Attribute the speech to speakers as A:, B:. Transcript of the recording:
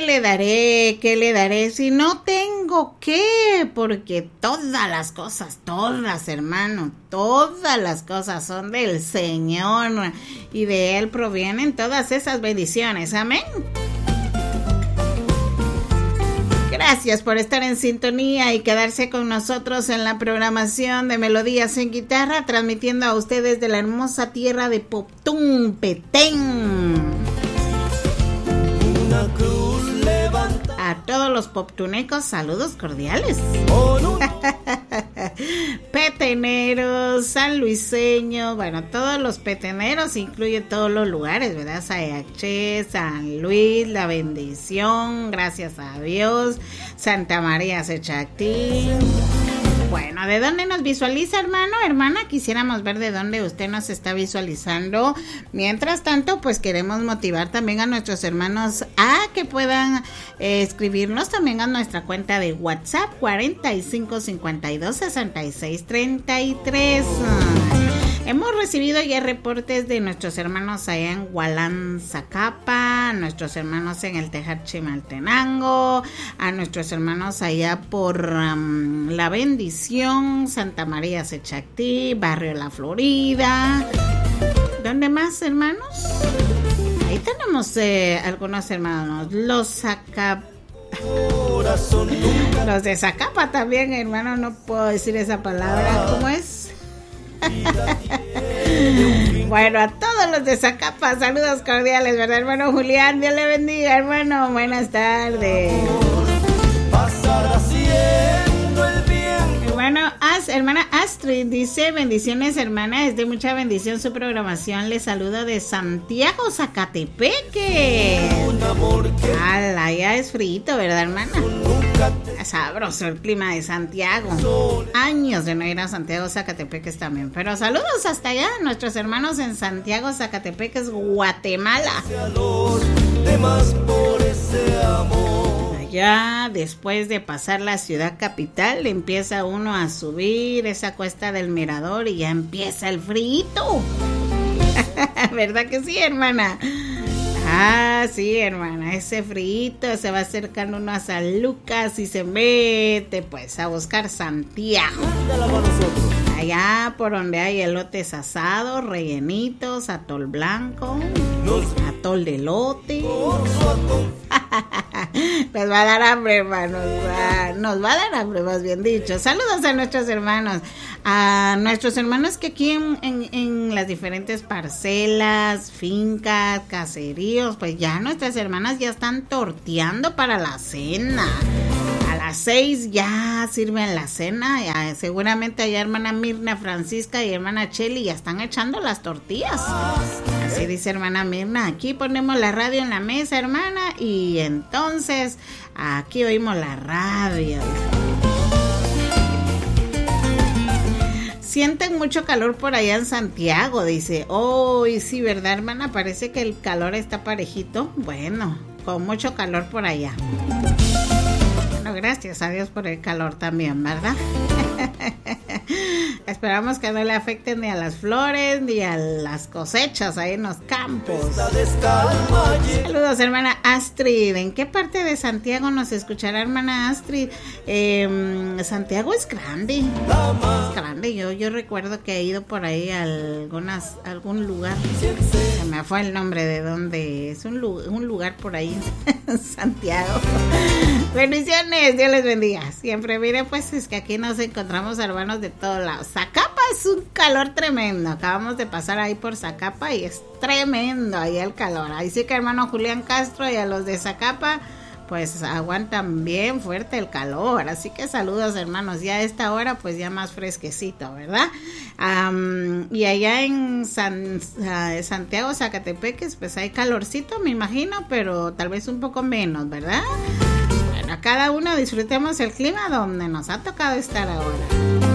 A: le daré? ¿Qué le daré? Si no tengo qué, porque todas las cosas, todas, hermano, todas las cosas son del Señor y de Él provienen todas esas bendiciones. Amén. Gracias por estar en sintonía y quedarse con nosotros en la programación de Melodías en Guitarra, transmitiendo a ustedes de la hermosa tierra de Poptún, Petén. A todos los poptunecos, saludos cordiales. Peteneros, sanluiseños, bueno, todos los peteneros, incluye todos los lugares, ¿verdad? Sayaché, San Luis, La Bendición, gracias a Dios, Santa María Sechactín. Bueno, ¿de dónde nos visualiza, hermano, hermana? Quisiéramos ver de dónde usted nos está visualizando. Mientras tanto, pues queremos motivar también a nuestros hermanos a que puedan escribirnos también a nuestra cuenta de WhatsApp 4552-6633. Hemos recibido ya reportes de nuestros hermanos allá en Hualán, Zacapa, nuestros hermanos en el Tejar Chimaltenango, a nuestros hermanos allá por La Bendición, Santa María Sechactí, Barrio La Florida. ¿Dónde más, hermanos? Ahí tenemos algunos hermanos, los de Zacapa también, hermano, no puedo decir esa palabra, ¿cómo es? Bueno, a todos los de Zacapa, saludos cordiales, ¿verdad, hermano Julián? Dios le bendiga, hermano, buenas tardes. Hermana Astrid dice, bendiciones, hermana, es de mucha bendición su programación, les saludo de Santiago, Zacatepeque. ¡Hala! Ya es frito, ¿verdad, hermana? Sabroso el clima de Santiago. Años de no ir a Santiago, Zacatepeques también. Pero saludos hasta allá, nuestros hermanos en Santiago, Zacatepeques, Guatemala. Ya después de pasar la ciudad capital, empieza uno a subir esa cuesta del Mirador y ya empieza el frito. ¿Verdad que sí, hermana? Ah, sí, hermana, ese frito se va acercando uno a San Lucas y se mete pues a buscar Santiago. Allá por donde hay elotes asados, rellenitos, atol blanco, atol de elote. Nos va a dar hambre, hermanos. Nos va a dar hambre, más bien dicho. Saludos a nuestros hermanos que aquí en las diferentes parcelas, fincas, caseríos, pues ya nuestras hermanas ya están torteando para la cena. A las 6 ya sirven la cena. Ya, seguramente allá hermana Mirna Francisca y hermana Cheli ya están echando las tortillas. Así dice hermana Mirna, aquí ponemos la radio en la mesa, hermana, y entonces aquí oímos la radio. Sienten mucho calor por allá en Santiago, dice. Oh, y sí, ¿verdad, hermana? Parece que el calor está parejito. Bueno, con mucho calor por allá. Bueno, gracias a Dios por el calor también, ¿verdad? Esperamos que no le afecten ni a las flores ni a las cosechas ahí en los campos. Saludos, hermana Astrid. ¿En qué parte de Santiago nos escuchará, hermana Astrid? Santiago es grande. Es grande. Yo recuerdo que he ido por ahí a algún lugar. Se me fue el nombre de dónde. Es un lugar por ahí en Santiago. Bendiciones, Dios les bendiga. Siempre, mire, pues es que aquí nos encontramos hermanos de todos lados. Zacapa es un calor tremendo. Acabamos de pasar ahí por Zacapa y es tremendo ahí el calor. Ahí sí que hermano Julián Castro y a los de Zacapa pues aguantan bien fuerte el calor. Así que saludos, hermanos. Ya a esta hora pues ya más fresquecito, ¿verdad? Y allá en Santiago, Zacatepeques, pues hay calorcito, me imagino, pero tal vez un poco menos, ¿verdad? Bueno, a cada uno disfrutemos el clima donde nos ha tocado estar ahora.